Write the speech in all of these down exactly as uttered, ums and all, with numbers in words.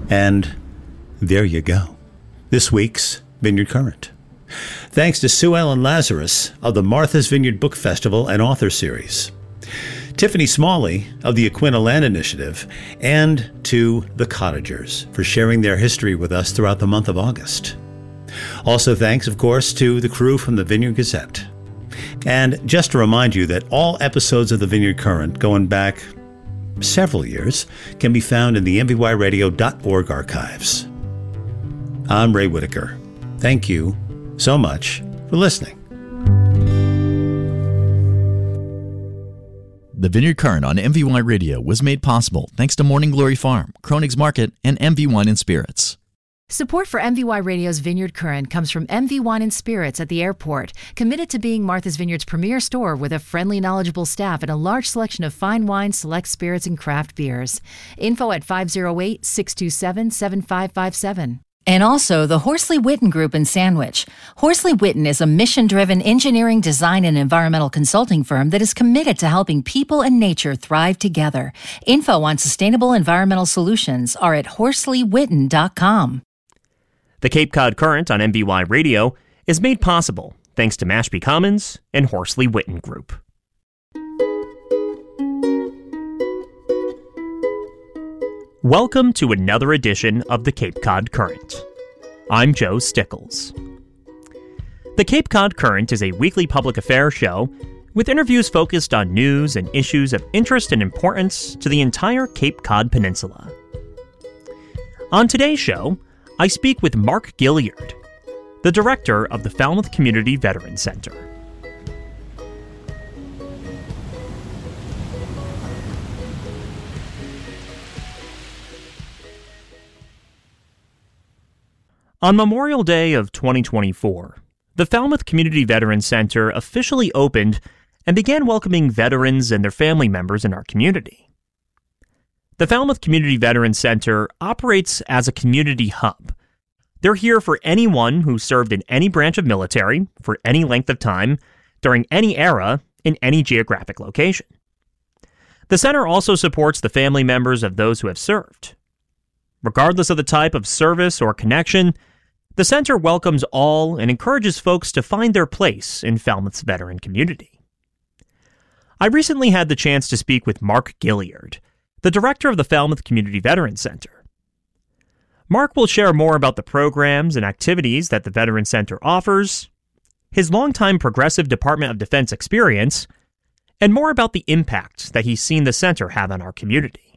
And there you go. This week's Vineyard Current. Thanks to Sue Ellen Lazarus of the Martha's Vineyard Book Festival and Author Series, Tiffany Smalley of the Aquinnah Land Initiative, and to the Cottagers for sharing their history with us throughout the month of August. Also thanks, of course, to the crew from the Vineyard Gazette. And just to remind you that all episodes of the Vineyard Current going back several years can be found in the M V Y radio dot org archives. I'm Ray Whitaker. Thank you so much for listening. The Vineyard Current on M V Y Radio was made possible thanks to Morning Glory Farm, Kroenig's Market, and M V Wine and Spirits. Support for M V Y Radio's Vineyard Current comes from M V Wine and Spirits at the airport, committed to being Martha's Vineyard's premier store with a friendly, knowledgeable staff and a large selection of fine wines, select spirits, and craft beers. Info at five oh eight, six two seven, seven five five seven. And also the Horsley Witten Group in Sandwich. Horsley Witten is a mission-driven engineering, design, and environmental consulting firm that is committed to helping people and nature thrive together. Info on sustainable environmental solutions are at horsley witten dot com. The Cape Cod Current on M V Y Radio is made possible thanks to Mashpee Commons and Horsley Witten Group. Welcome to another edition of the Cape Cod Current. I'm Joe Stickles. The Cape Cod Current is a weekly public affairs show with interviews focused on news and issues of interest and importance to the entire Cape Cod Peninsula. On today's show, I speak with Mark Gilliard, the director of the Falmouth Community Veterans Center. On Memorial Day of twenty twenty-four, the Falmouth Community Veterans Center officially opened and began welcoming veterans and their family members in our community. The Falmouth Community Veterans Center operates as a community hub. They're here for anyone who served in any branch of military for any length of time, during any era, in any geographic location. The center also supports the family members of those who have served. Regardless of the type of service or connection, the center welcomes all and encourages folks to find their place in Falmouth's veteran community. I recently had the chance to speak with Mark Gilliard, the director of the Falmouth Community Veterans Center. Mark will share more about the programs and activities that the Veterans Center offers, his longtime Progressive Department of Defense experience, and more about the impact that he's seen the center have on our community.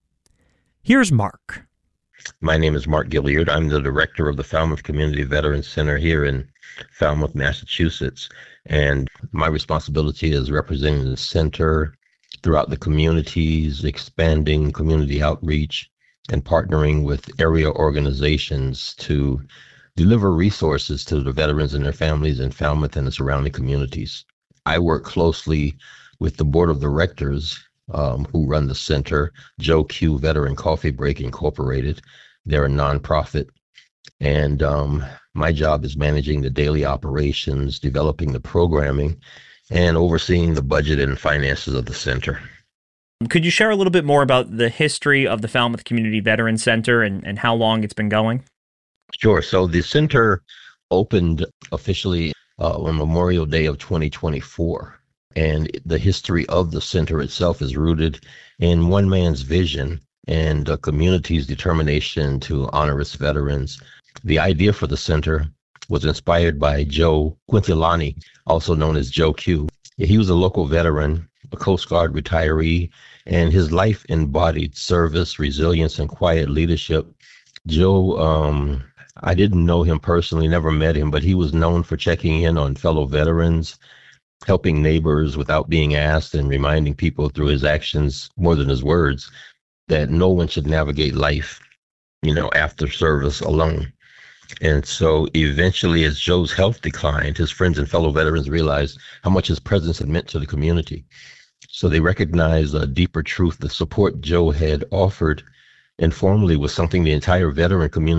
Here's Mark. My name is Mark Gilliard. I'm the director of the Falmouth Community Veterans Center here in Falmouth, Massachusetts. And my responsibility is representing the center throughout the communities, expanding community outreach, and partnering with area organizations to deliver resources to the veterans and their families in Falmouth and the surrounding communities. I work closely with the board of directors Um, who run the center, Joe Q Veteran Coffee Break Incorporated. They're a nonprofit. And um, my job is managing the daily operations, developing the programming, and overseeing the budget and finances of the center. Could you share a little bit more about the history of the Falmouth Community Veterans Center and, and how long it's been going? Sure. So the center opened officially uh, on Memorial Day of twenty twenty-four. And the history of the center itself is rooted in one man's vision and the community's determination to honor its veterans. The idea for the center was inspired by Joe Quintilani, also known as Joe Q. He was a local veteran, a Coast Guard retiree, and his life embodied service, resilience, and quiet leadership. Joe, um, I didn't know him personally, never met him, but he was known for checking in on fellow veterans, helping neighbors without being asked, and reminding people through his actions more than his words that no one should navigate life, you know, after service alone. And so eventually, as Joe's health declined, his friends and fellow veterans realized how much his presence had meant to the community. So they recognized a deeper truth. The support Joe had offered informally was something the entire veteran community